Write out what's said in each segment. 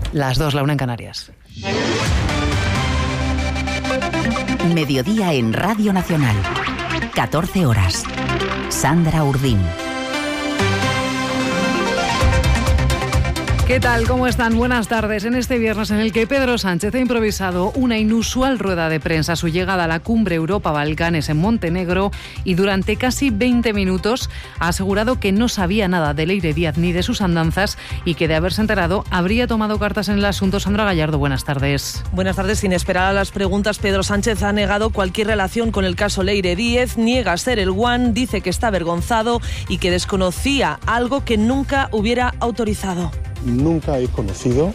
Las 2, la 1 en Canarias. Mediodía en Radio Nacional. 14 horas. Sandra Urdín. ¿Qué tal? ¿Cómo están? Buenas tardes. En este viernes en el que Pedro Sánchez ha improvisado una inusual rueda de prensa a su llegada a la cumbre Europa-Balcanes en Montenegro y durante casi 20 minutos ha asegurado que no sabía nada de Leire Díaz ni de sus andanzas y que de haberse enterado habría tomado cartas en el asunto. Sandra Gallardo, buenas tardes. Buenas tardes. Sin esperar a las preguntas, Pedro Sánchez ha negado cualquier relación con el caso Leire Díez, niega ser el one, dice que está avergonzado y que desconocía algo que nunca hubiera autorizado. Nunca he conocido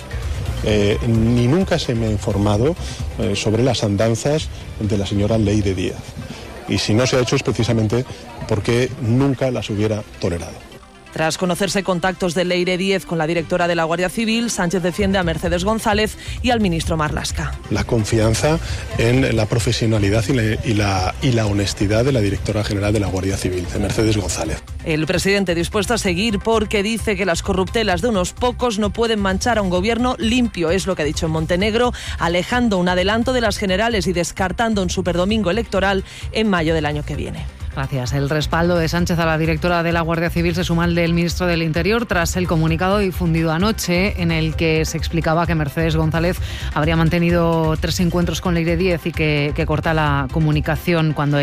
ni nunca se me ha informado sobre las andanzas de la señora Leire Díaz. Y si no se ha hecho es precisamente porque nunca las hubiera tolerado. Tras conocerse contactos de Leire Díez con la directora de la Guardia Civil, Sánchez defiende a Mercedes González y al ministro Marlaska. La confianza en la profesionalidad y la honestidad de la directora general de la Guardia Civil, de Mercedes González. El presidente dispuesto a seguir porque dice que las corruptelas de unos pocos no pueden manchar a un gobierno limpio, es lo que ha dicho en Montenegro, alejando un adelanto de las generales y descartando un superdomingo electoral en mayo del año que viene. Gracias. El respaldo de Sánchez a la directora de la Guardia Civil se suma al del ministro del Interior tras el comunicado difundido anoche en el que se explicaba que Mercedes González habría mantenido 3 encuentros con Leire Díez y que corta la comunicación cuando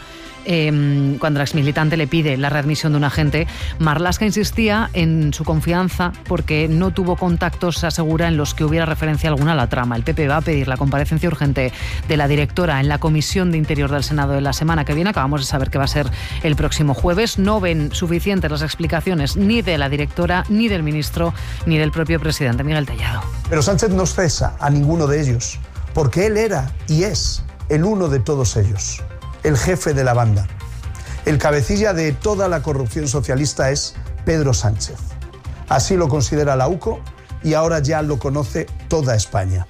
la exmilitante le pide la readmisión de un agente. Marlaska insistía en su confianza porque no tuvo contactos, se asegura, en los que hubiera referencia alguna a la trama. El PP va a pedir la comparecencia urgente de la directora en la Comisión de Interior del Senado de la semana que viene. Acabamos de saber que va a ser el próximo jueves. No ven suficientes las explicaciones ni de la directora, ni del ministro, ni del propio presidente. Miguel Tellado. Pero Sánchez no cesa a ninguno de ellos, porque él era y es el uno de todos ellos. El jefe de la banda. El cabecilla de toda la corrupción socialista es Pedro Sánchez. Así lo considera la UCO y ahora ya lo conoce toda España.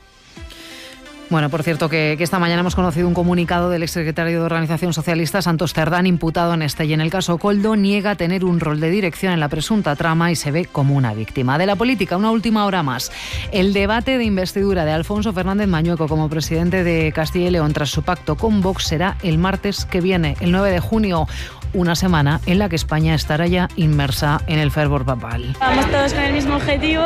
Bueno, por cierto, que esta mañana hemos conocido un comunicado del exsecretario de Organización Socialista, Santos Cerdán, imputado en este y en el caso Koldo, niega tener un rol de dirección en la presunta trama y se ve como una víctima. De la política, una última hora más. El debate de investidura de Alfonso Fernández Mañueco como presidente de Castilla y León tras su pacto con Vox será el martes que viene, el 9 de junio. Una semana en la que España estará ya inmersa en el fervor papal. Vamos todos con el mismo objetivo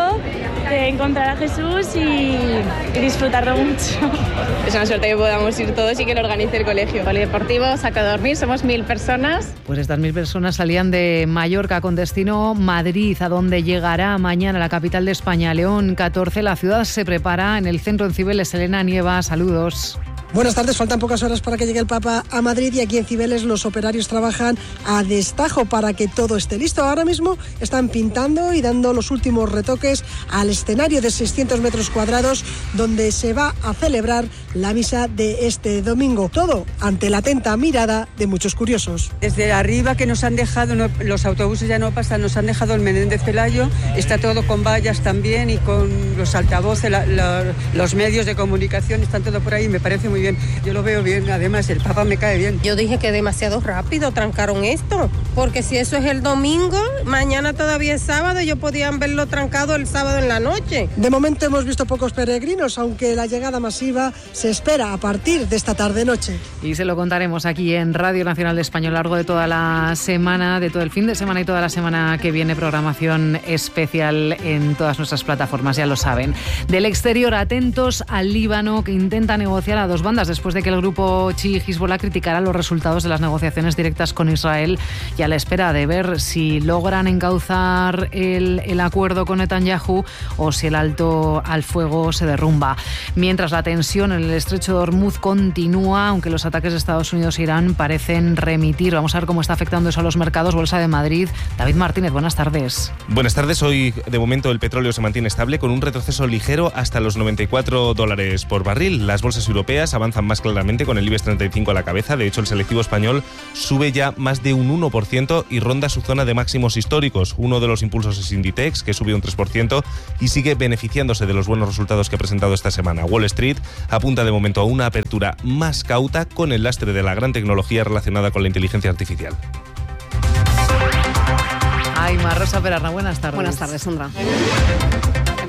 de encontrar a Jesús y disfrutarlo mucho. Es una suerte que podamos ir todos y que lo organice el colegio. Polideportivo, saco de dormir, somos 1.000 personas. Pues estas 1.000 personas salían de Mallorca con destino Madrid, a donde llegará mañana la capital de España, León 14. La ciudad se prepara en el centro en Cibeles. Elena Nieva, saludos. Buenas tardes, faltan pocas horas para que llegue el Papa a Madrid y aquí en Cibeles los operarios trabajan a destajo para que todo esté listo. Ahora mismo están pintando y dando los últimos retoques al escenario de 600 metros cuadrados donde se va a celebrar la misa de este domingo. Todo ante la atenta mirada de muchos curiosos. Desde arriba que nos han dejado, los autobuses ya no pasan, nos han dejado el Menéndez Pelayo, está todo con vallas también y con los altavoces, los medios de comunicación, están todo por ahí, me parece muy bien, yo lo veo bien, además el Papa me cae bien. Yo dije que demasiado rápido trancaron esto, porque si eso es el domingo, mañana todavía es sábado, ellos podían verlo trancado el sábado en la noche. De momento hemos visto pocos peregrinos, aunque la llegada masiva se espera a partir de esta tarde-noche. Y se lo contaremos aquí en Radio Nacional de España a lo largo de toda la semana, de todo el fin de semana y toda la semana que viene, programación especial en todas nuestras plataformas, ya lo saben. Del exterior, atentos al Líbano, que intenta negociar a dos bandas después de que el grupo chií Hezbollah criticara los resultados de las negociaciones directas con Israel y a la espera de ver si logran encauzar el acuerdo con Netanyahu o si el alto al fuego se derrumba. Mientras la tensión en el estrecho de Hormuz continúa, aunque los ataques de Estados Unidos e Irán parecen remitir. Vamos a ver cómo está afectando eso a los mercados. Bolsa de Madrid. David Martínez, buenas tardes. Buenas tardes. Hoy, de momento, el petróleo se mantiene estable con un retroceso ligero hasta los $94 por barril. Las bolsas europeas avanzan más claramente con el IBEX 35 a la cabeza. De hecho, el selectivo español sube ya más de un 1% y ronda su zona de máximos históricos. Uno de los impulsos es Inditex, que sube un 3% y sigue beneficiándose de los buenos resultados que ha presentado esta semana. Wall Street apunta de momento a una apertura más cauta con el lastre de la gran tecnología relacionada con la inteligencia artificial. Ay, Rosa Perarna, buenas tardes. Buenas tardes, Sandra.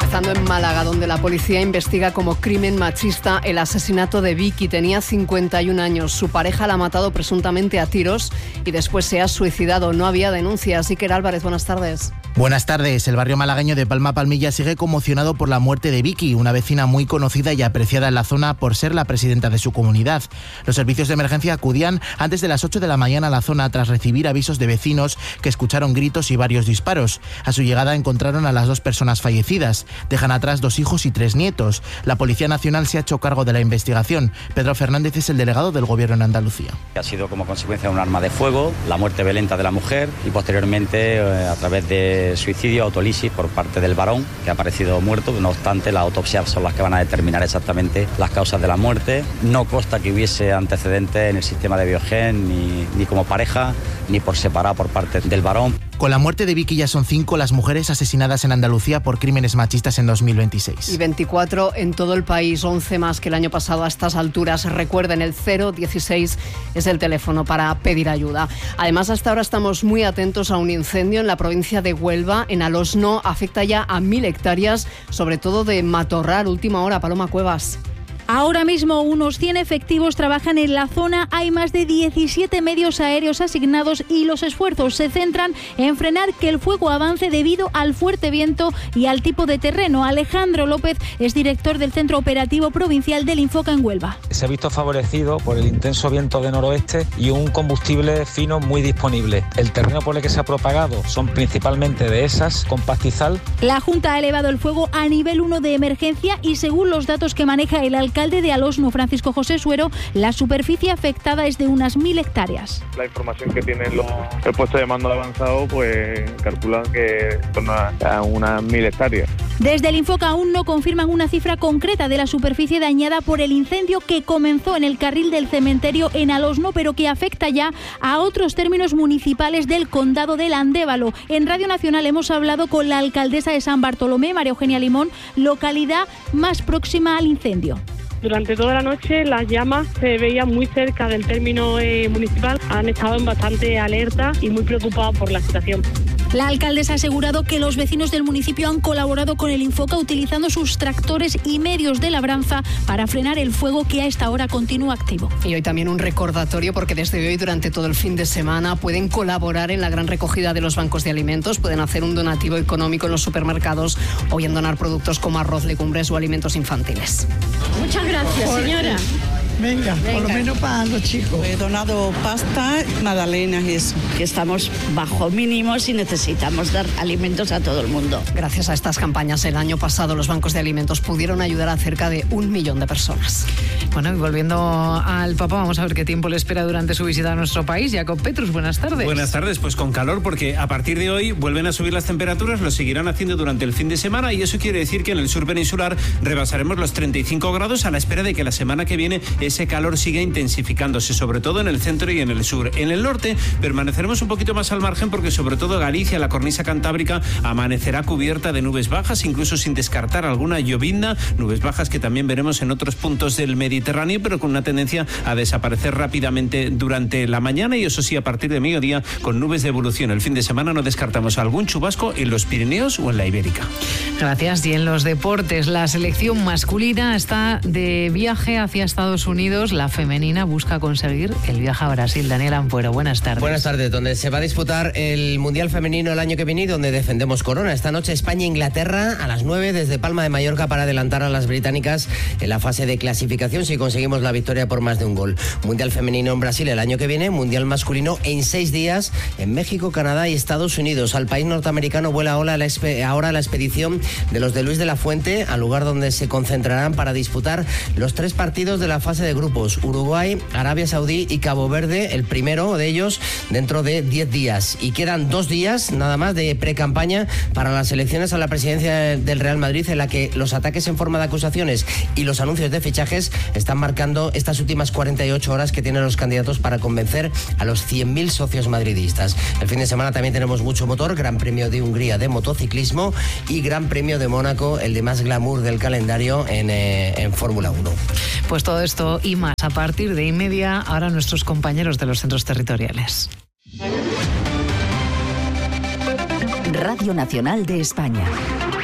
Empezando en Málaga, donde la policía investiga como crimen machista el asesinato de Vicky. Tenía 51 años. Su pareja la ha matado presuntamente a tiros y después se ha suicidado. No había denuncias. Iker Álvarez, buenas tardes. Buenas tardes. El barrio malagueño de Palma Palmilla sigue conmocionado por la muerte de Vicky, una vecina muy conocida y apreciada en la zona por ser la presidenta de su comunidad. Los servicios de emergencia acudían antes de las 8 de la mañana a la zona tras recibir avisos de vecinos que escucharon gritos y varios disparos. A su llegada encontraron a las 2 personas fallecidas. Dejan atrás 2 hijos y 3 nietos. La Policía Nacional se ha hecho cargo de la investigación. Pedro Fernández es el delegado del Gobierno en Andalucía. Ha sido como consecuencia de un arma de fuego, la muerte violenta de la mujer y posteriormente a través de suicidio, autolisis por parte del varón, que ha aparecido muerto. No obstante, las autopsias son las que van a determinar exactamente las causas de la muerte. No consta que hubiese antecedentes en el sistema de Biogen, ni como pareja, ni por separado por parte del varón. Con la muerte de Vicky ya son 5 las mujeres asesinadas en Andalucía por crímenes machistas en 2026. Y 24 en todo el país, 11 más que el año pasado a estas alturas. Recuerden, el 016 es el teléfono para pedir ayuda. Además, hasta ahora estamos muy atentos a un incendio en la provincia de Huelva, en Alosno. Afecta ya a 1000 hectáreas, sobre todo de matorral. Última hora, Paloma Cuevas. Ahora mismo unos 100 efectivos trabajan en la zona, hay más de 17 medios aéreos asignados y los esfuerzos se centran en frenar que el fuego avance debido al fuerte viento y al tipo de terreno. Alejandro López es director del Centro Operativo Provincial del Infoca en Huelva. Se ha visto favorecido por el intenso viento de noroeste y un combustible fino muy disponible. El terreno por el que se ha propagado son principalmente dehesas con pastizal. La Junta ha elevado el fuego a nivel 1 de emergencia y según los datos que maneja el alcalde de Alosno, Francisco José Suero, la superficie afectada es de unas 1000 hectáreas. La información que tienen el puesto de mando avanzado, pues calculan que son a unas 1000 hectáreas. Desde el Infoca aún no confirman una cifra concreta de la superficie dañada por el incendio que comenzó en el carril del cementerio en Alosno, pero que afecta ya a otros términos municipales del condado del Andévalo. En Radio Nacional hemos hablado con la alcaldesa de San Bartolomé, María Eugenia Limón, localidad más próxima al incendio. Durante toda la noche las llamas se veían muy cerca del término municipal. Han estado en bastante alerta y muy preocupados por la situación. La alcaldesa ha asegurado que los vecinos del municipio han colaborado con el Infoca utilizando sus tractores y medios de labranza para frenar el fuego que a esta hora continúa activo. Y hoy también un recordatorio porque desde hoy durante todo el fin de semana pueden colaborar en la gran recogida de los bancos de alimentos, pueden hacer un donativo económico en los supermercados o bien donar productos como arroz, legumbres o alimentos infantiles. Muchas gracias, señora. Venga, por lo menos para los chicos. He donado pasta, magdalenas y eso. Que estamos bajo mínimos y necesitamos dar alimentos a todo el mundo. Gracias a estas campañas, el año pasado los bancos de alimentos pudieron ayudar a cerca de 1 millón de personas. Bueno, y volviendo al Papa, vamos a ver qué tiempo le espera durante su visita a nuestro país. Jacob Petrus, buenas tardes. Buenas tardes, pues con calor porque a partir de hoy vuelven a subir las temperaturas, lo seguirán haciendo durante el fin de semana y eso quiere decir que en el sur peninsular rebasaremos los 35 grados a la espera de que la semana que viene ese calor siga intensificándose, sobre todo en el centro y en el sur. En el norte permaneceremos un poquito más al margen porque sobre todo Galicia, la cornisa cantábrica, amanecerá cubierta de nubes bajas, incluso sin descartar alguna llovizna, nubes bajas que también veremos en otros puntos del Mediterráneo, pero con una tendencia a desaparecer rápidamente durante la mañana y eso sí, a partir de mediodía con nubes de evolución. El fin de semana no descartamos algún chubasco en los Pirineos o en la Ibérica. Gracias. Y en los deportes, la selección masculina está de viaje hacia Estados Unidos. La femenina busca conseguir el viaje a Brasil. Daniel Ampuero, buenas tardes. Buenas tardes, donde se va a disputar el Mundial Femenino el año que viene y donde defendemos corona. Esta noche España-Inglaterra a las 9 desde Palma de Mallorca para adelantar a las británicas en la fase de clasificación si conseguimos la victoria por más de un gol. Mundial Femenino en Brasil el año que viene, Mundial Masculino en 6 días en México, Canadá y Estados Unidos. Al país norteamericano vuela ahora la expedición de los de Luis de la Fuente, al lugar donde se concentrarán para disputar los 3 partidos de la fase de grupos: Uruguay, Arabia Saudí y Cabo Verde, el primero de ellos dentro de 10 días. Y quedan 2 días nada más de pre-campaña para las elecciones a la presidencia del Real Madrid, en la que los ataques en forma de acusaciones y los anuncios de fichajes están marcando estas últimas 48 horas que tienen los candidatos para convencer a los 100.000 socios madridistas. El fin de semana también tenemos mucho motor, Gran Premio de Hungría de motociclismo y Gran Premio de Mónaco, el de más glamour del calendario en Fórmula 1. Pues todo esto y más a partir de 1:30, ahora nuestros compañeros de los centros territoriales. Radio Nacional de España.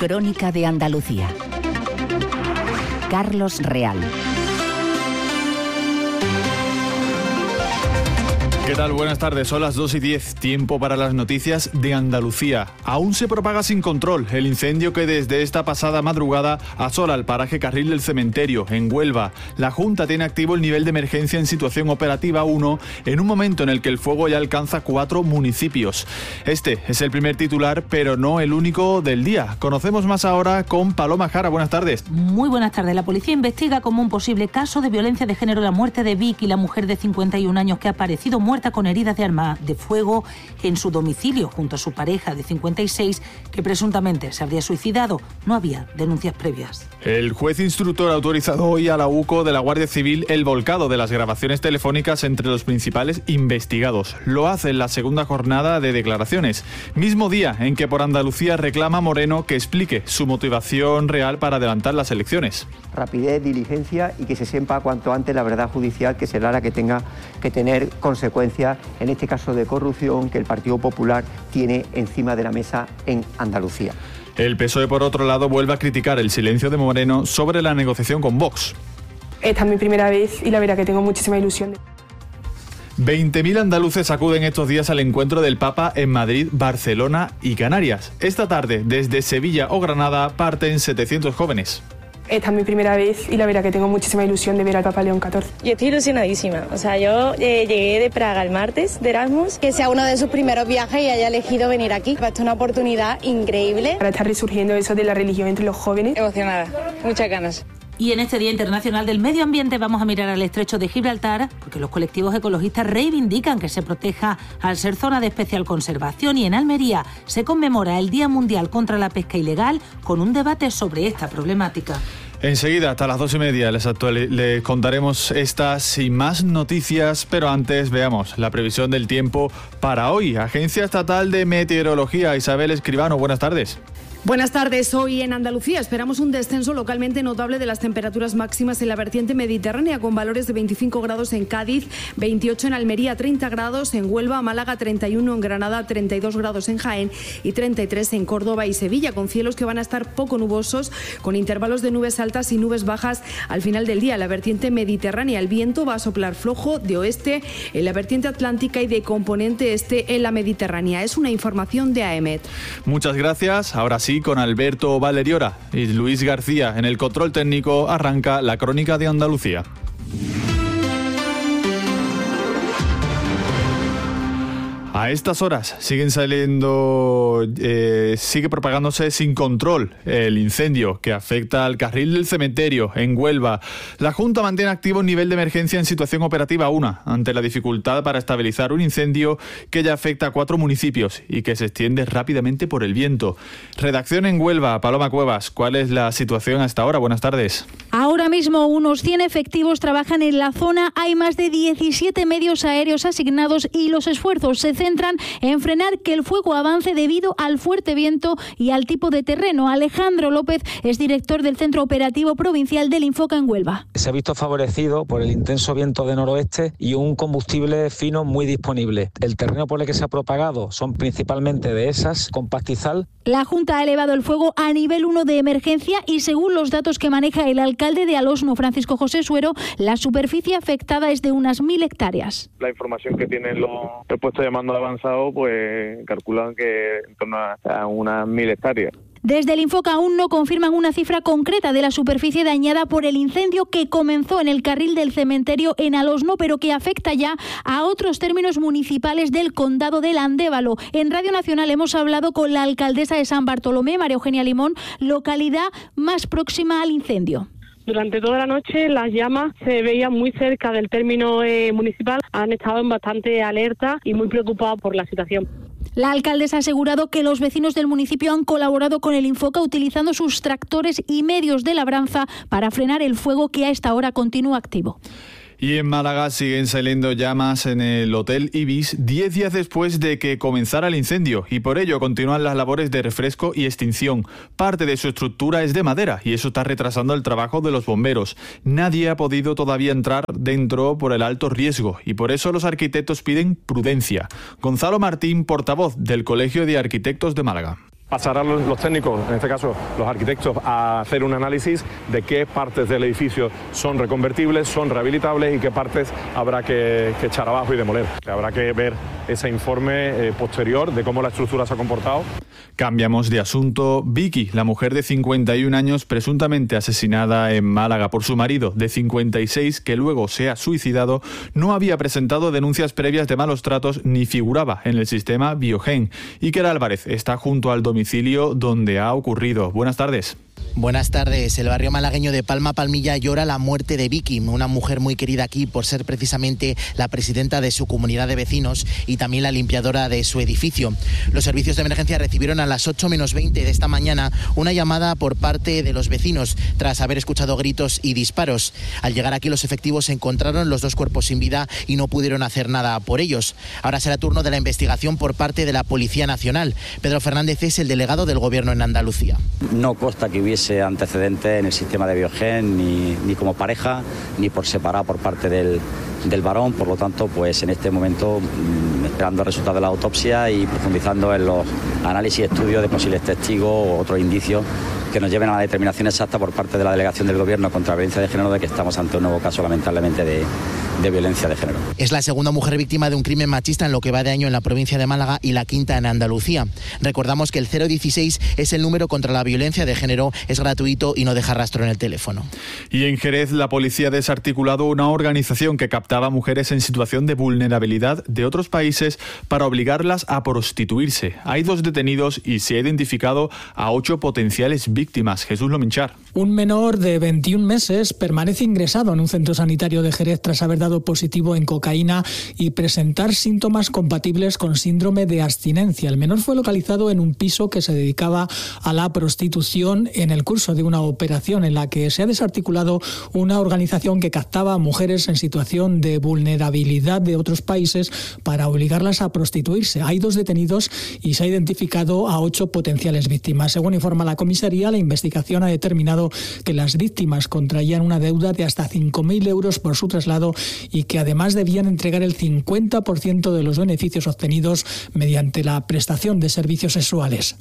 Crónica de Andalucía. Carlos Real. ¿Qué tal? Buenas tardes, son las 2:10, tiempo para las noticias de Andalucía. Aún se propaga sin control el incendio que desde esta pasada madrugada asola el paraje Carril del Cementerio, en Huelva. La Junta tiene activo el nivel de emergencia en situación operativa 1, en un momento en el que el fuego ya alcanza 4 municipios. Este es el primer titular, pero no el único del día. Conocemos más ahora con Paloma Jara. Buenas tardes. Muy buenas tardes. La policía investiga como un posible caso de violencia de género la muerte de Vicky, la mujer de 51 años que ha aparecido muerta con heridas de arma de fuego en su domicilio junto a su pareja de 56 que presuntamente se habría suicidado. No había denuncias previas. El juez instructor ha autorizado hoy a la UCO de la Guardia Civil el volcado de las grabaciones telefónicas entre los principales investigados. Lo hace en la segunda jornada de declaraciones, mismo día en que por Andalucía reclama Moreno que explique su motivación real para adelantar las elecciones. Rapidez, diligencia y que se sepa cuanto antes la verdad judicial, que será la que tenga que tener consecuencias en este caso de corrupción que el Partido Popular tiene encima de la mesa en Andalucía. El PSOE, por otro lado, vuelve a criticar el silencio de Moreno sobre la negociación con Vox. Esta es mi primera vez y la verdad que tengo muchísima ilusión. 20.000 andaluces acuden estos días al encuentro del Papa en Madrid, Barcelona y Canarias. Esta tarde, desde Sevilla o Granada, parten 700 jóvenes. Esta es mi primera vez y la verdad que tengo muchísima ilusión de ver al Papa León XIV. Yo estoy ilusionadísima. O sea, yo llegué de Praga el martes de Erasmus. Que sea uno de sus primeros viajes y haya elegido venir aquí. Esto es una oportunidad increíble. Para estar resurgiendo eso de la religión entre los jóvenes. Emocionada, muchas ganas. Y en este Día Internacional del Medio Ambiente vamos a mirar al estrecho de Gibraltar, porque los colectivos ecologistas reivindican que se proteja al ser zona de especial conservación, y en Almería se conmemora el Día Mundial contra la Pesca Ilegal con un debate sobre esta problemática. Enseguida, hasta las 2:30, les contaremos estas y más noticias, pero antes veamos la previsión del tiempo para hoy. Agencia Estatal de Meteorología, Isabel Escribano, buenas tardes. Buenas tardes. Hoy en Andalucía esperamos un descenso localmente notable de las temperaturas máximas en la vertiente mediterránea, con valores de 25 grados en Cádiz, 28 en Almería, 30 grados en Huelva, Málaga, 31 en Granada, 32 grados en Jaén y 33 en Córdoba y Sevilla, con cielos que van a estar poco nubosos, con intervalos de nubes altas y nubes bajas al final del día. En la vertiente mediterránea el viento va a soplar flojo de oeste en la vertiente atlántica y de componente este en la Mediterránea. Es una información de AEMET. Muchas gracias. Ahora sí, con Alberto Valeriora y Luis García en el control técnico, arranca la Crónica de Andalucía. A estas horas sigue propagándose sin control el incendio que afecta al Carril del Cementerio en Huelva. La Junta mantiene activo un nivel de emergencia en situación operativa 1 ante la dificultad para estabilizar un incendio que ya afecta a 4 municipios y que se extiende rápidamente por el viento. Redacción en Huelva, Paloma Cuevas, ¿cuál es la situación hasta ahora? Buenas tardes. Ahora mismo unos 100 efectivos trabajan en la zona, hay más de 17 medios aéreos asignados y los esfuerzos se centran en frenar que el fuego avance debido al fuerte viento y al tipo de terreno. Alejandro López es director del Centro Operativo Provincial del Infoca en Huelva. Se ha visto favorecido por el intenso viento de noroeste y un combustible fino muy disponible. El terreno por el que se ha propagado son principalmente dehesas con pastizal. La Junta ha elevado el fuego a nivel 1 de emergencia y según los datos que maneja el alcalde de Alosno, Francisco José Suero, la superficie afectada es de unas 1.000 hectáreas. La información que tienen los puestos de mando avanzado, pues calculan que en torno a unas 1.000 hectáreas. Desde el Infoca aún no confirman una cifra concreta de la superficie dañada por el incendio que comenzó en el Carril del Cementerio en Alosno, pero que afecta ya a otros términos municipales del condado del Andévalo. En Radio Nacional hemos hablado con la alcaldesa de San Bartolomé, María Eugenia Limón, localidad más próxima al incendio. Durante toda la noche las llamas se veían muy cerca del término municipal. Han estado en bastante alerta y muy preocupados por la situación. La alcaldesa ha asegurado que los vecinos del municipio han colaborado con el Infoca utilizando sus tractores y medios de labranza para frenar el fuego que a esta hora continúa activo. Y en Málaga siguen saliendo llamas en el Hotel Ibis 10 días después de que comenzara el incendio y por ello continúan las labores de refresco y extinción. Parte de su estructura es de madera y eso está retrasando el trabajo de los bomberos. Nadie ha podido todavía entrar dentro por el alto riesgo y por eso los arquitectos piden prudencia. Gonzalo Martín, portavoz del Colegio de Arquitectos de Málaga. Pasarán los técnicos, en este caso los arquitectos, a hacer un análisis de qué partes del edificio son reconvertibles, son rehabilitables y qué partes habrá que echar abajo y demoler. Habrá que ver ese informe posterior de cómo la estructura se ha comportado. Cambiamos de asunto. Vicky, la mujer de 51 años presuntamente asesinada en Málaga por su marido de 56, que luego se ha suicidado, no había presentado denuncias previas de malos tratos ni figuraba en el sistema Biogen. Iker Álvarez está junto al domicilio donde ha ocurrido. Buenas tardes. Buenas tardes. El barrio malagueño de Palma Palmilla llora la muerte de Vicky, una mujer muy querida aquí por ser precisamente la presidenta de su comunidad de vecinos y también la limpiadora de su edificio. Los servicios de emergencia recibieron a las 8 menos 20 de esta mañana una llamada por parte de los vecinos tras haber escuchado gritos y disparos. Al llegar aquí los efectivos encontraron los dos cuerpos sin vida y no pudieron hacer nada por ellos. Ahora será turno de la investigación por parte de la Policía Nacional. Pedro Fernández es el delegado del Gobierno en Andalucía. No consta que hubiese antecedentes en el sistema de Biogen, ni como pareja, ni por separado por parte del varón. Por lo tanto, pues en este momento, esperando el resultado de la autopsia y profundizando en los análisis y estudios de posibles testigos o otros indicios que nos lleven a la determinación exacta por parte de la Delegación del Gobierno contra la Violencia de Género de que estamos ante un nuevo caso, lamentablemente, de violencia de género. Es la segunda mujer víctima de un crimen machista en lo que va de año en la provincia de Málaga y la quinta en Andalucía. Recordamos que el 016 es el número contra la violencia de género, es gratuito y no deja rastro en el teléfono. Y en Jerez, la policía ha desarticulado una organización que captaba mujeres en situación de vulnerabilidad de otros países para obligarlas a prostituirse. Hay 2 detenidos y se ha identificado a 8 potenciales víctimas. Jesús Lominchar. Un menor de 21 meses permanece ingresado en un centro sanitario de Jerez tras haber dado positivo en cocaína y presentar síntomas compatibles con síndrome de abstinencia. El menor fue localizado en un piso que se dedicaba a la prostitución en el curso de una operación en la que se ha desarticulado una organización que captaba a mujeres en situación de vulnerabilidad de otros países para obligarlas a prostituirse. Hay 2 detenidos y se ha identificado a 8 potenciales víctimas. Según informa la comisaría, la investigación ha determinado que las víctimas contraían una deuda de hasta 5.000 euros por su traslado y que además debían entregar el 50% de los beneficios obtenidos mediante la prestación de servicios sexuales.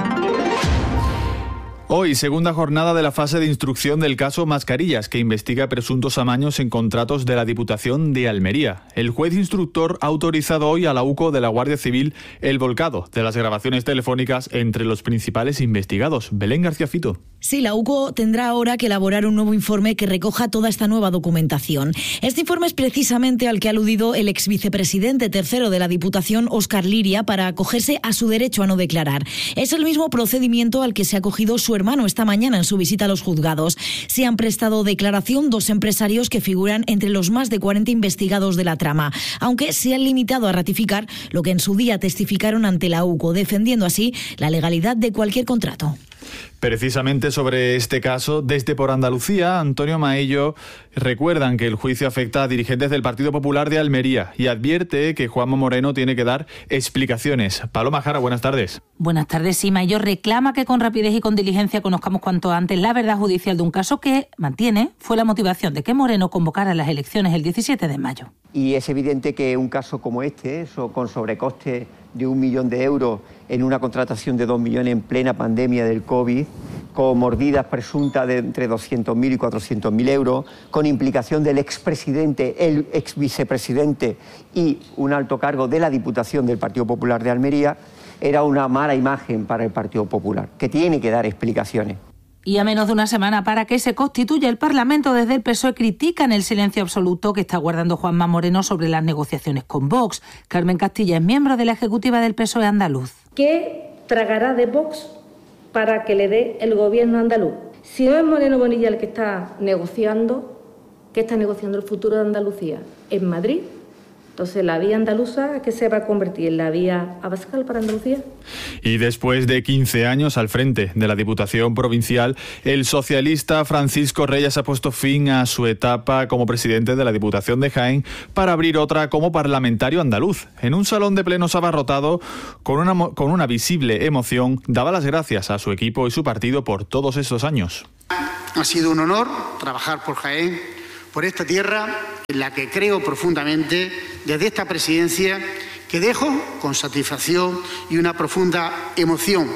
Hoy, segunda jornada de la fase de instrucción del caso Mascarillas, que investiga presuntos amaños en contratos de la Diputación de Almería. El juez instructor ha autorizado hoy a la UCO de la Guardia Civil el volcado de las grabaciones telefónicas entre los principales investigados. Belén García Fito. Sí, la UCO tendrá ahora que elaborar un nuevo informe que recoja toda esta nueva documentación. Este informe es precisamente al que ha aludido el exvicepresidente tercero de la Diputación, Óscar Liria, para acogerse a su derecho a no declarar. Es el mismo procedimiento al que se ha acogido su hermano esta mañana en su visita a los juzgados. Se han prestado declaración 2 empresarios que figuran entre los más de 40 investigados de la trama, aunque se han limitado a ratificar lo que en su día testificaron ante la UCO, defendiendo así la legalidad de cualquier contrato. Precisamente sobre este caso, desde Por Andalucía, Antonio Maello recuerdan que el juicio afecta a dirigentes del Partido Popular de Almería y advierte que Juanma Moreno tiene que dar explicaciones. Paloma Jara, buenas tardes. Buenas tardes. Sí, Maello reclama que con rapidez y con diligencia conozcamos cuanto antes la verdad judicial de un caso que, mantiene, fue la motivación de que Moreno convocara las elecciones el 17 de mayo. Y es evidente que un caso como este, con sobrecoste de 1 millón de euros en una contratación de 2 millones en plena pandemia del COVID, con mordidas presuntas de entre 200.000 y 400.000 euros, con implicación del expresidente, el exvicepresidente y un alto cargo de la Diputación del Partido Popular de Almería, era una mala imagen para el Partido Popular, que tiene que dar explicaciones. Y a menos de una semana para que se constituya el Parlamento, desde el PSOE critican el silencio absoluto que está guardando Juanma Moreno sobre las negociaciones con Vox. Carmen Castilla es miembro de la ejecutiva del PSOE andaluz. ¿Qué tragará de Vox para que le dé el gobierno andaluz? Si no es Moreno Bonilla el que está negociando, ¿qué está negociando el futuro de Andalucía? ¿En Madrid? Entonces, ¿la vía andaluza que se va a convertir en la vía abascal para Andalucía? Y después de 15 años al frente de la Diputación Provincial, el socialista Francisco Reyes ha puesto fin a su etapa como presidente de la Diputación de Jaén para abrir otra como parlamentario andaluz. En un salón de plenos abarrotado, con una visible emoción, daba las gracias a su equipo y su partido por todos estos años. Ha sido un honor trabajar por Jaén, por esta tierra en la que creo profundamente desde esta presidencia, que dejo con satisfacción y una profunda emoción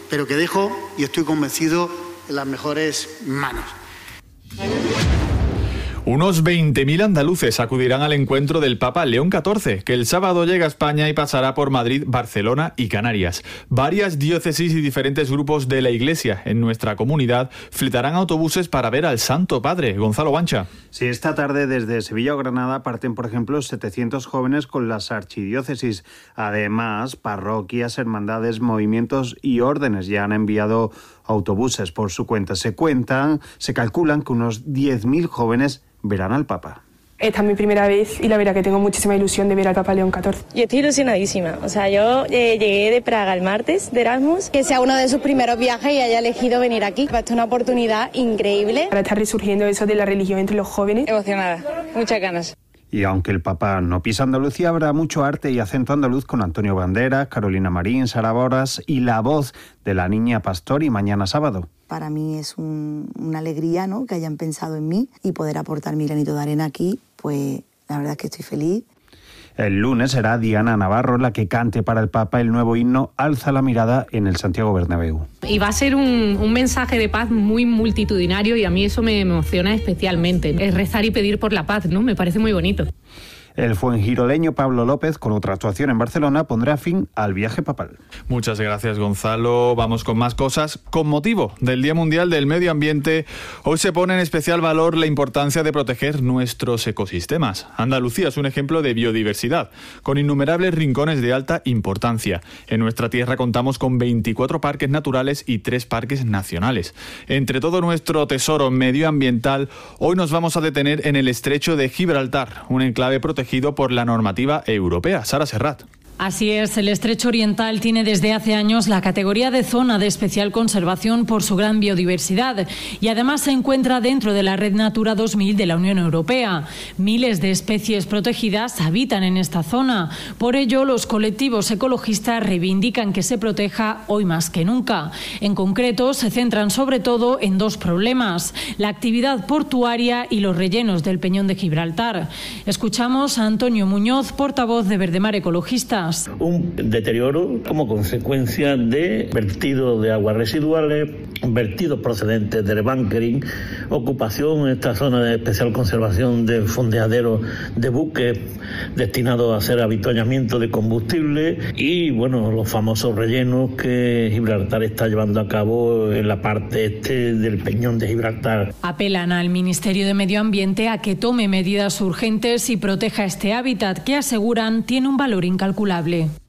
pero que dejo, y estoy convencido, en las mejores manos. Unos 20.000 andaluces acudirán al encuentro del Papa León XIV, que el sábado llega a España y pasará por Madrid, Barcelona y Canarias. Varias diócesis y diferentes grupos de la Iglesia en nuestra comunidad fletarán autobuses para ver al Santo Padre. Gonzalo Bancha. Sí, esta tarde desde Sevilla o Granada parten, por ejemplo, 700 jóvenes con las archidiócesis. Además, parroquias, hermandades, movimientos y órdenes ya han enviado autobuses por su cuenta. Se calculan que unos 10.000 jóvenes verán al Papa. Esta es mi primera vez y la verdad que tengo muchísima ilusión de ver al Papa León XIV. Yo estoy ilusionadísima. O sea, yo llegué de Praga el martes de Erasmus, que sea uno de sus primeros viajes y haya elegido venir aquí. Esto es una oportunidad increíble. Ahora está resurgiendo eso de la religión entre los jóvenes. Emocionada, muchas ganas. Y aunque el Papa no pisa Andalucía, habrá mucho arte y acento andaluz con Antonio Banderas, Carolina Marín, Sara Borras y la voz de la Niña Pastori mañana sábado. Para mí es una alegría, ¿no?, que hayan pensado en mí y poder aportar mi granito de arena aquí, pues la verdad es que estoy feliz. El lunes será Diana Navarro la que cante para el Papa el nuevo himno Alza la mirada en el Santiago Bernabéu. Y va a ser un mensaje de paz muy multitudinario y a mí eso me emociona especialmente. Es rezar y pedir por la paz, ¿no? Me parece muy bonito. El fuengiroleño Pablo López, con otra actuación en Barcelona, pondrá fin al viaje papal. Muchas gracias, Gonzalo. Vamos con más cosas. Con motivo del Día Mundial del Medio Ambiente, hoy se pone en especial valor la importancia de proteger nuestros ecosistemas. Andalucía es un ejemplo de biodiversidad, con innumerables rincones de alta importancia. En nuestra tierra contamos con 24 parques naturales y 3 parques nacionales. Entre todo nuestro tesoro medioambiental, hoy nos vamos a detener en el Estrecho de Gibraltar, un enclave protegido por la normativa europea. Sara Serrat. Así es, el Estrecho Oriental tiene desde hace años la categoría de zona de especial conservación por su gran biodiversidad y además se encuentra dentro de la Red Natura 2000 de la Unión Europea. Miles de especies protegidas habitan en esta zona. Por ello, los colectivos ecologistas reivindican que se proteja hoy más que nunca. En concreto, se centran sobre todo en 2 problemas: la actividad portuaria y los rellenos del Peñón de Gibraltar. Escuchamos a Antonio Muñoz, portavoz de Verdemar Ecologistas. Un deterioro como consecuencia de vertido de aguas residuales, vertidos procedentes del bunkering, ocupación en esta zona de especial conservación del fondeadero de buques destinados a hacer avituallamiento de combustible y, bueno, los famosos rellenos que Gibraltar está llevando a cabo en la parte este del Peñón de Gibraltar. Apelan al Ministerio de Medio Ambiente a que tome medidas urgentes y proteja este hábitat que aseguran tiene un valor incalculable.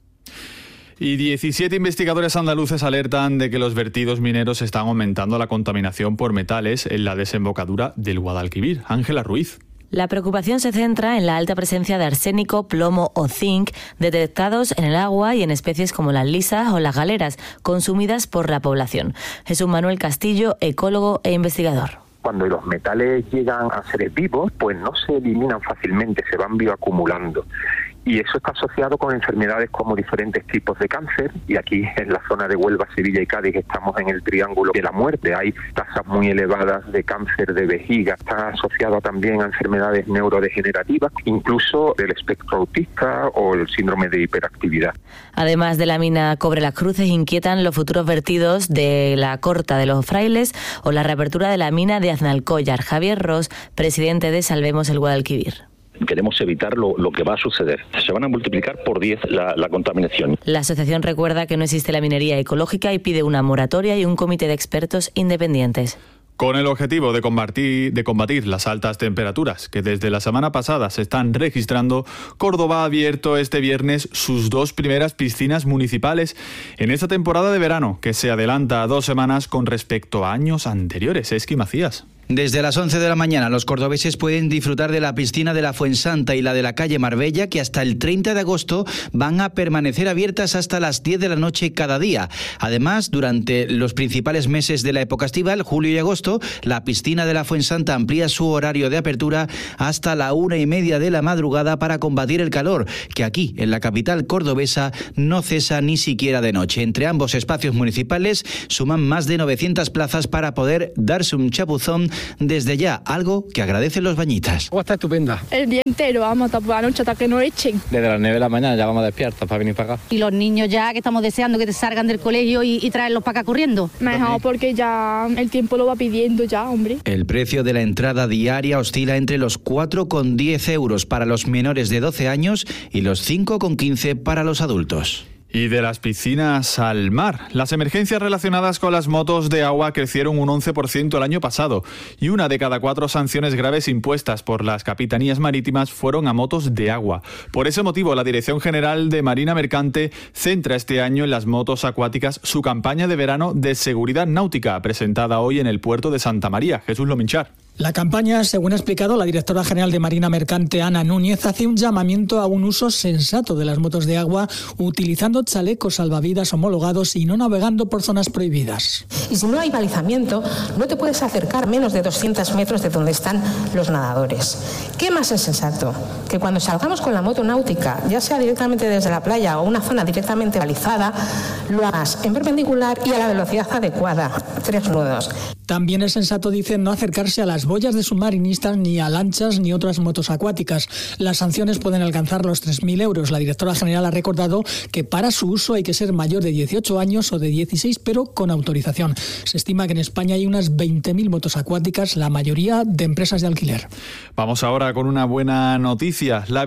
Y 17 investigadores andaluces alertan de que los vertidos mineros están aumentando la contaminación por metales en la desembocadura del Guadalquivir. Ángela Ruiz. La preocupación se centra en la alta presencia de arsénico, plomo o zinc detectados en el agua y en especies como las lisas o las galeras, consumidas por la población. Jesús Manuel Castillo, ecólogo e investigador. Cuando los metales llegan a seres vivos, pues no se eliminan fácilmente, se van bioacumulando. Y eso está asociado con enfermedades como diferentes tipos de cáncer. Y aquí en la zona de Huelva, Sevilla y Cádiz estamos en el triángulo de la muerte. Hay tasas muy elevadas de cáncer de vejiga. Está asociado también a enfermedades neurodegenerativas, incluso del espectro autista o el síndrome de hiperactividad. Además de la mina Cobre Las Cruces, inquietan los futuros vertidos de la Corta de los Frailes o la reapertura de la mina de Aznalcóllar. Javier Ros, presidente de Salvemos el Guadalquivir. Queremos evitar lo que va a suceder. Se van a multiplicar por 10 la contaminación. La asociación recuerda que no existe la minería ecológica y pide una moratoria y un comité de expertos independientes. Con el objetivo de combatir las altas temperaturas que desde la semana pasada se están registrando, Córdoba ha abierto este viernes sus 2 primeras piscinas municipales en esta temporada de verano, que se adelanta a 2 semanas con respecto a años anteriores. Esqui Macías. Desde las 11 de la mañana los cordobeses pueden disfrutar de la piscina de la Fuensanta y la de la calle Marbella, que hasta el 30 de agosto van a permanecer abiertas hasta las 10 de la noche cada día. Además, durante los principales meses de la época estival, julio y agosto, la piscina de la Fuensanta amplía su horario de apertura hasta la 1:30 de la madrugada para combatir el calor, que aquí, en la capital cordobesa, no cesa ni siquiera de noche. Entre ambos espacios municipales suman más de 900 plazas para poder darse un chapuzón desde ya, algo que agradecen los bañistas. El agua está estupenda. El día entero, vamos, hasta por la noche, hasta que nos echen. Desde las 9 de la mañana ya vamos despiertos para venir para acá. Y los niños ya que estamos deseando que te salgan del colegio y traerlos para acá corriendo. Mejor porque ya el tiempo lo va pidiendo ya, hombre. El precio de la entrada diaria oscila entre los 4,10 euros para los menores de 12 años y los 5,15 para los adultos. Y de las piscinas al mar. Las emergencias relacionadas con las motos de agua crecieron un 11% el año pasado y 1 de cada 4 sanciones graves impuestas por las capitanías marítimas fueron a motos de agua. Por ese motivo, la Dirección General de Marina Mercante centra este año en las motos acuáticas su campaña de verano de seguridad náutica, presentada hoy en el puerto de Santa María. Jesús Lominchar. La campaña, según ha explicado la directora general de Marina Mercante, Ana Núñez, hace un llamamiento a un uso sensato de las motos de agua, utilizando chalecos salvavidas homologados y no navegando por zonas prohibidas. Y si no hay balizamiento, no te puedes acercar menos de 200 metros de donde están los nadadores. ¿Qué más es sensato? Que cuando salgamos con la moto náutica, ya sea directamente desde la playa o una zona directamente balizada, lo hagas en perpendicular y a la velocidad adecuada, 3 nudos. También es sensato, dicen, no acercarse a las boyas de submarinistas, ni a lanchas, ni otras motos acuáticas. Las sanciones pueden alcanzar los 3.000 euros. La directora general ha recordado que para su uso hay que ser mayor de 18 años o de 16, pero con autorización. Se estima que en España hay unas 20.000 motos acuáticas, la mayoría de empresas de alquiler. Vamos ahora con una buena noticia. La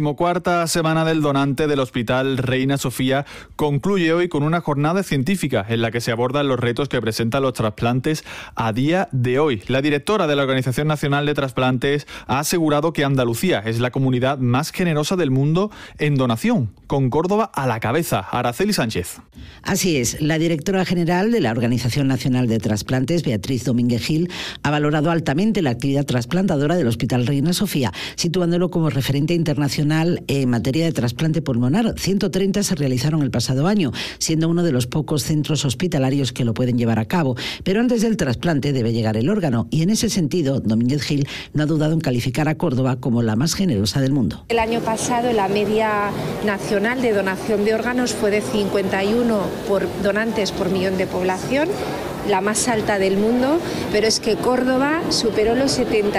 24ª semana del donante del Hospital Reina Sofía concluye hoy con una jornada científica en la que se abordan los retos que presentan los trasplantes a día de hoy. La directora de la Organización Nacional de Trasplantes ha asegurado que Andalucía es la comunidad más generosa del mundo en donación, con Córdoba a la cabeza. Araceli Sánchez. Así es, la directora general de la Organización Nacional de Trasplantes, Beatriz Domínguez Gil, ha valorado altamente la actividad trasplantadora del Hospital Reina Sofía, situándolo como referente internacional en materia de trasplante pulmonar. 130 se realizaron el pasado año, siendo uno de los pocos centros hospitalarios que lo pueden llevar a cabo. Pero antes del trasplante debe llegar el órgano y en ese sentido Domínguez Gil no ha dudado en calificar a Córdoba como la más generosa del mundo. El año pasado la media nacional de donación de órganos fue de 51 donantes por millón de población, la más alta del mundo, pero es que Córdoba superó los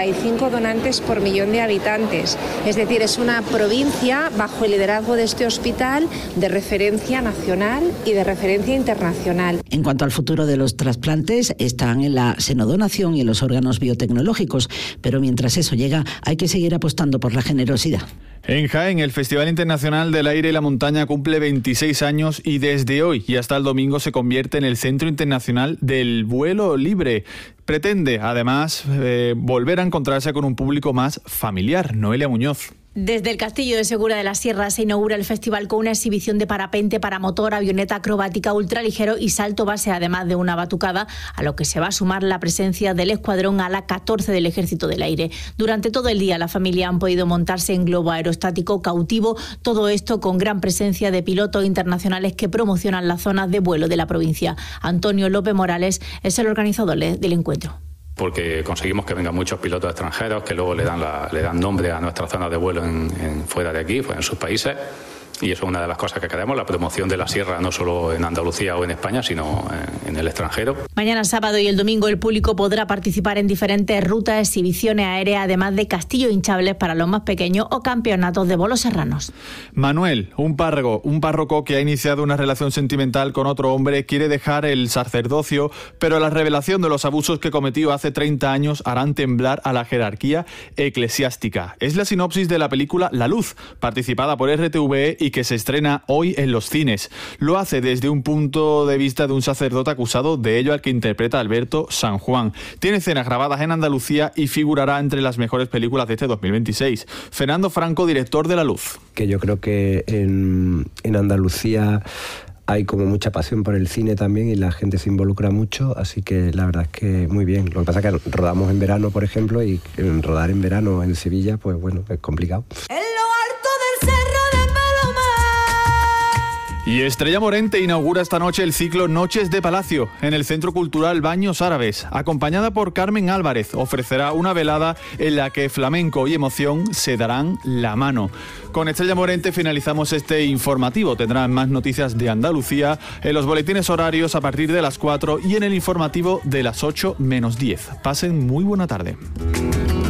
75 donantes por millón de habitantes. Es decir, es una provincia bajo el liderazgo de este hospital de referencia nacional y de referencia internacional. En cuanto al futuro de los trasplantes, están en la senodonación y en los órganos biotecnológicos, pero mientras eso llega, hay que seguir apostando por la generosidad. En Jaén, el Festival Internacional del Aire y la Montaña cumple 26 años y desde hoy y hasta el domingo se convierte en el Centro Internacional del Vuelo Libre. Pretende, además, volver a encontrarse con un público más familiar. Noelia Muñoz. Desde el Castillo de Segura de la Sierra se inaugura el festival con una exhibición de parapente, paramotor, avioneta acrobática, ultraligero y salto base, además de una batucada, a lo que se va a sumar la presencia del Escuadrón Ala 14 del Ejército del Aire. Durante todo el día la familia han podido montarse en globo aerostático cautivo, todo esto con gran presencia de pilotos internacionales que promocionan las zonas de vuelo de la provincia. Antonio López Morales es el organizador del encuentro. Porque conseguimos que vengan muchos pilotos extranjeros que luego le dan nombre a nuestras zonas de vuelo fuera de aquí, en sus países. Y eso es una de las cosas que queremos, la promoción de la sierra, no solo en Andalucía o en España, sino en el extranjero. Mañana sábado y el domingo el público podrá participar en diferentes rutas, exhibiciones aéreas, además de castillos hinchables para los más pequeños o campeonatos de bolos serranos. Manuel, un párroco que ha iniciado una relación sentimental con otro hombre, quiere dejar el sacerdocio, pero la revelación de los abusos que cometió hace 30 años harán temblar a la jerarquía eclesiástica. Es la sinopsis de la película La Luz, participada por RTVE y que se estrena hoy en los cines. Lo hace desde un punto de vista de un sacerdote acusado de ello, al que interpreta Alberto San Juan. Tiene escenas grabadas en Andalucía y figurará entre las mejores películas de este 2026. Fernando Franco, director de La Luz. Que yo creo que en Andalucía hay como mucha pasión por el cine también y la gente se involucra mucho, así que la verdad es que muy bien. Lo que pasa es que rodamos en verano, por ejemplo, y rodar en verano en Sevilla, pues bueno, es complicado. Y Estrella Morente inaugura esta noche el ciclo Noches de Palacio en el Centro Cultural Baños Árabes. Acompañada por Carmen Álvarez, ofrecerá una velada en la que flamenco y emoción se darán la mano. Con Estrella Morente finalizamos este informativo. Tendrán más noticias de Andalucía en los boletines horarios a partir de las 4 y en el informativo de las 8 menos 10. Pasen muy buena tarde.